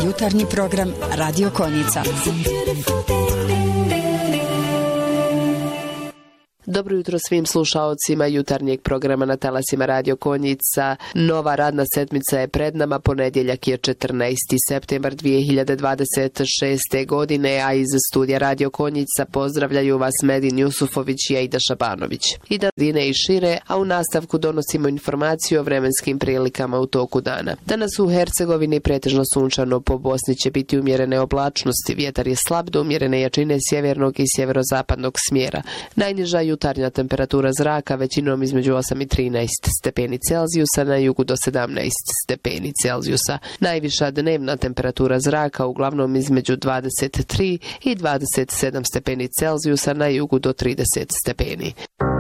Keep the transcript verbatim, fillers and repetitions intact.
Jutarnji program Radio Konjica. Dobro jutro svim slušaocima jutarnjeg programa na talasima Radio Konjica. Nova radna sedmica je pred nama, ponedjeljak je četrnaesti septembar dvije hiljade dvadeset šeste. godine, a iz studija Radio Konjica pozdravljaju vas Medin Jusufović i Aida Šabanović. I da dine i šire, a u nastavku donosimo informaciju o vremenskim prilikama u toku dana. Danas u Hercegovini pretežno sunčano, po Bosni će biti umjerene oblačnosti, vjetar je slab do umjerene jačine sjevernog i sjeverozapadnog smjera. Najniža jutarnja temperatura zraka većinom između osam i trinaest stepeni Celzijusa, na jugu do sedamnaest stepeni Celzijusa. Najviša dnevna temperatura zraka uglavnom između dvadeset tri i dvadeset sedam stepeni Celzijusa, na jugu do trideset stepeni.